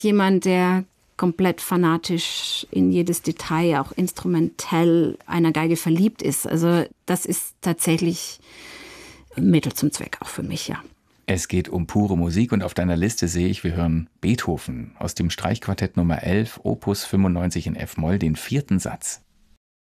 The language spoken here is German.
jemand, der komplett fanatisch in jedes Detail, auch instrumentell einer Geige verliebt ist. Also das ist tatsächlich Mittel zum Zweck auch für mich, ja. Es geht um pure Musik und auf deiner Liste sehe ich, wir hören Beethoven aus dem Streichquartett Nummer 11, Opus 95 in F-Moll, den 4. Satz.